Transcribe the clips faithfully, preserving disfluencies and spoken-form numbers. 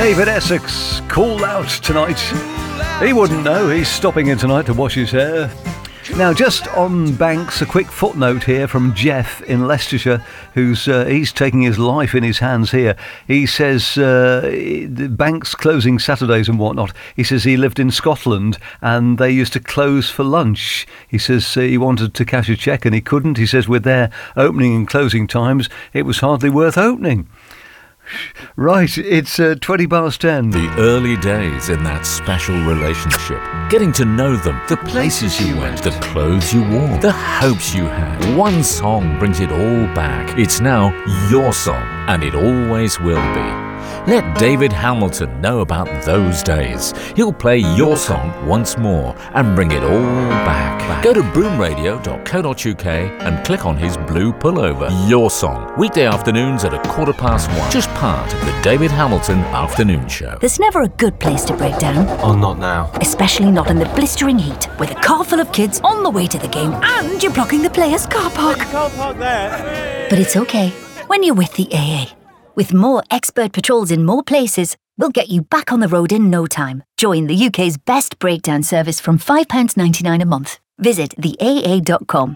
David Essex, Call Out tonight. He wouldn't know, he's stopping in tonight to wash his hair. Now, just on Banks, a quick footnote here from Jeff in Leicestershire, who's uh, he's taking his life in his hands here. He says uh, the Banks closing Saturdays and whatnot. He says he lived in Scotland and they used to close for lunch. He says uh, he wanted to cash a cheque and he couldn't. He says with their opening and closing times, it was hardly worth opening. Right, it's uh, twenty past ten. The early days in that special relationship. Getting to know them, the places you went, the clothes you wore, the hopes you had. One song brings it all back. It's now your song, and it always will be. Let David Hamilton know about those days. He'll play your song once more and bring it all back. Go to boom radio dot co dot uk and click on his blue pullover. Your Song, weekday afternoons at a quarter past one. Just part of the David Hamilton Afternoon Show. There's never a good place to break down. Oh, not now. Especially not in the blistering heat, with a car full of kids on the way to the game and you're blocking the players' car park. You can't park there. But it's okay when you're with the A A. With more expert patrols in more places, we'll get you back on the road in no time. Join the U K's best breakdown service from five pounds ninety-nine a month. Visit the A A dot com.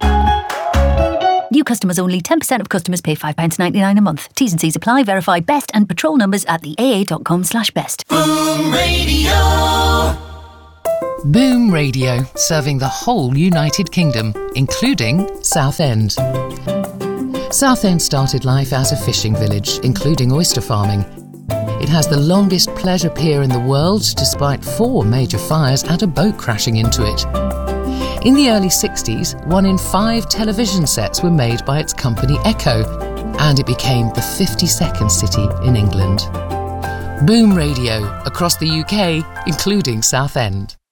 New customers only. ten percent of customers pay five pounds ninety-nine a month. T's and C's apply. Verify best and patrol numbers at the A A dot com slash best. Boom Radio. Boom Radio, serving the whole United Kingdom, including Southend. Southend started life as a fishing village, including oyster farming. It has the longest pleasure pier in the world, despite four major fires and a boat crashing into it. In the early sixties, one in five television sets were made by its company Echo, and it became the fifty-second city in England. Boom Radio, across the U K, including Southend.